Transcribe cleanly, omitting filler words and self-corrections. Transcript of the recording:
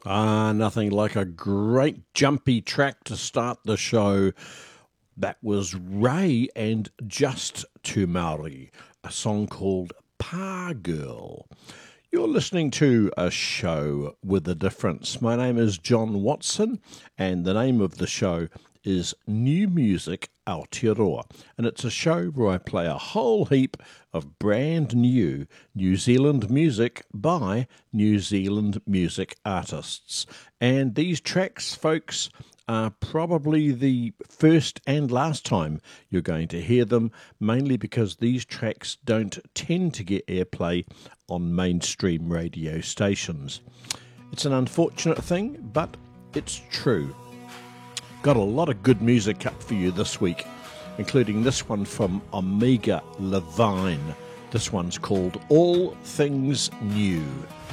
Nothing like a great jumpy track to start the show. That was Ray and Just to Maori, a song called Pa Girl. You're listening to a show with a difference. My name is John Watson, and the name of the show is New Music Aotearoa, and it's a show where I play a whole heap of brand new New Zealand music by New Zealand music artists. And these tracks, folks, are probably the first and last time you're going to hear them, mainly because these tracks don't tend to get airplay on mainstream radio stations. It's an unfortunate thing, but it's true. Got a lot of good music up for you this week, including this one from Omega Levine. This one's called All Things New.